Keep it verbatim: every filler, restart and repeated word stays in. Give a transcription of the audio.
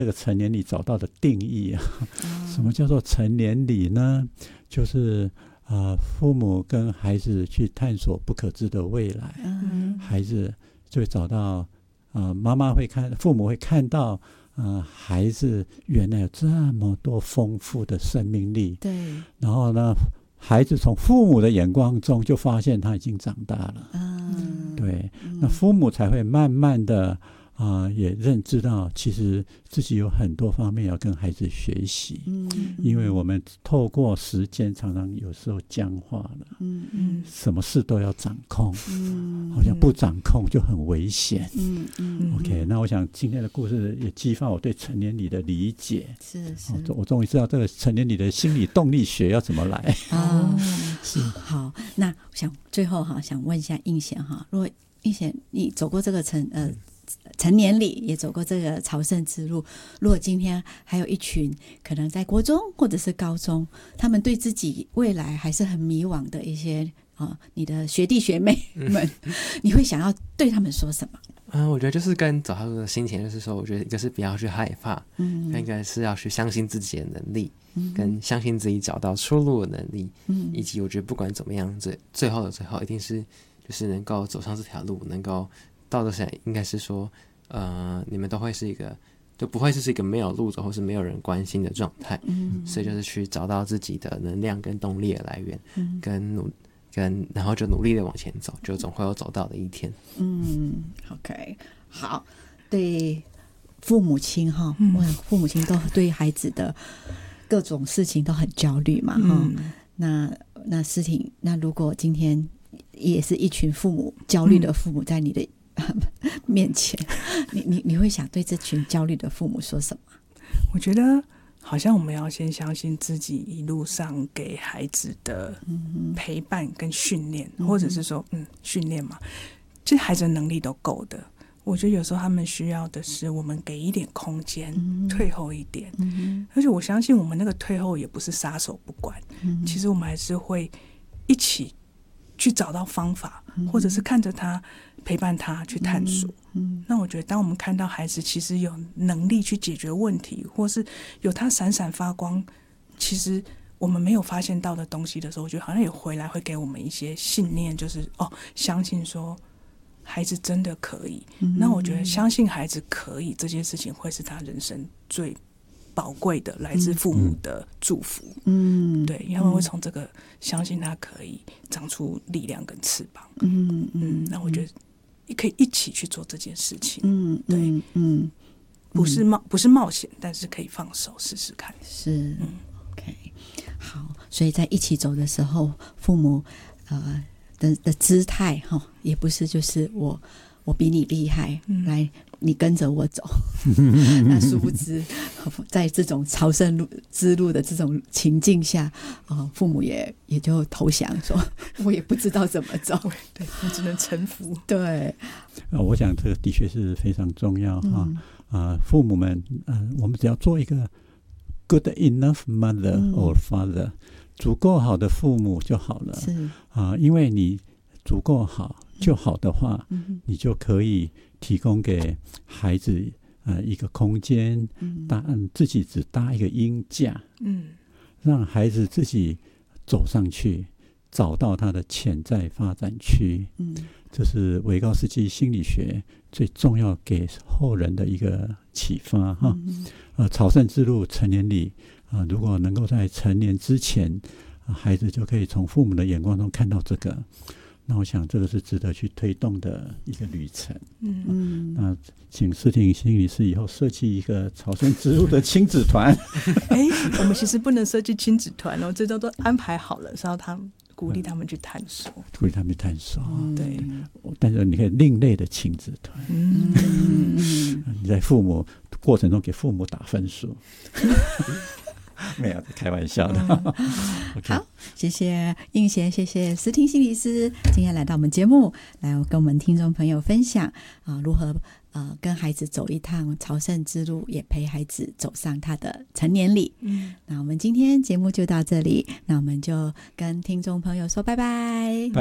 这个成年礼找到的定义啊。什么叫做成年礼呢？就是呃，父母跟孩子去探索不可知的未来，嗯、孩子就会找到，呃，妈妈会看，父母会看到，呃，孩子原来有这么多丰富的生命力， 对， 然后呢，孩子从父母的眼光中就发现他已经长大了， 嗯， 对，那父母才会慢慢的。啊、呃，也认知到其实自己有很多方面要跟孩子学习，嗯，因为我们透过时间常常有时候僵化了，嗯嗯，什么事都要掌控，嗯，好像不掌控就很危险，嗯嗯 ，OK， 那我想今天的故事也激发我对成年礼的理解， 是是， 我, 我终于知道这个成年礼的心理动力学要怎么来哦，是好，那想最后哈，想问一下映贤哈，如果映贤你走过这个成呃。成年礼也走过这个朝圣之路，如果今天还有一群可能在国中或者是高中，他们对自己未来还是很迷惘的一些、呃、你的学弟学妹们、嗯、你会想要对他们说什么？ 嗯，我觉得就是跟走上的心情就是说，我觉得一个是不要去害怕，嗯，一个是要去相信自己的能力，嗯，跟相信自己找到出路的能力，嗯，以及我觉得不管怎么样，最最后的最后一定是就是能够走上这条路，能够到的时候应该是说，呃，你们都会是一个，就不会是一个没有路走或是没有人关心的状态，嗯，所以就是去找到自己的能量跟动力的来源，嗯，跟努跟然后就努力的往前走，就总会有走到的一天。嗯 ，OK， 好，对父母亲哈，嗯，父母亲都对孩子的各种事情都很焦虑嘛，哈，嗯，那那思婷，那如果今天也是一群父母焦虑的父母在你的、嗯、面前，你你你会想对这群焦虑的父母说什么？ 我觉得好像我们要先相信自己一路上给孩子的陪伴跟训练，嗯，或者是说嗯训练嘛，其实孩子的能力都够的。我觉得有时候他们需要的是我们给一点空间，嗯，退后一点，嗯，而且我相信我们那个退后也不是撒手不管，嗯，其实我们还是会一起去找到方法，嗯，或者是看着他陪伴他去探索，嗯嗯，那我觉得当我们看到孩子其实有能力去解决问题，或是有他闪闪发光其实我们没有发现到的东西的时候，我觉得好像也回来会给我们一些信念，就是哦，相信说孩子真的可以，嗯，那我觉得相信孩子可以这件事情会是他人生最宝贵的来自父母的祝福，嗯，对，因为他们会从这个相信他可以长出力量跟翅膀，嗯嗯，那我觉得可以一起去做这件事情，嗯，对，嗯，不是冒不是冒险，但是可以放手试试看， 是，嗯 ，OK， 好，所以在一起走的时候，父母呃的的姿态哈，也不是就是我我比你厉害，嗯，来你跟着我走，那殊不知在这种朝圣路之路的这种情境下，呃、父母也也就投降，说我也不知道怎么走， 对，我只能臣服。 对， 呃，我想这个的确是非常重要哈，嗯呃。父母们，呃，我们只要做一个 good enough mother or father，嗯，足够好的父母就好了。是啊，呃，因为你足够好就好的话，嗯，你就可以提供给孩子呃一个空间，嗯，搭自己只搭一个鹰架，嗯，让孩子自己走上去，找到他的潜在发展区，嗯，这是维高斯基心理学最重要给后人的一个启发哈。嗯，呃，朝圣之路成年礼啊，呃，如果能够在成年之前，呃，孩子就可以从父母的眼光中看到这个。那我想这个是值得去推动的一个旅程。嗯嗯，那请思婷心理师以后设计一个朝圣之路的亲子团。 哎，我们其实不能设计亲子团哦，这都都安排好了，是要他们鼓励他们去探索， 鼓励他们去探索。 嗯，对。 但是你可以另类的亲子团。嗯嗯，你在父母过程中给父母打分数。没有，开玩笑的。嗯 okay. 好，谢谢映贤，谢谢思婷心理师，今天来到我们节目，来跟我们听众朋友分享啊，如何呃跟孩子走一趟朝圣之路，也陪孩子走上他的成年礼。嗯，那我们今天节目就到这里，那我们就跟听众朋友说拜拜。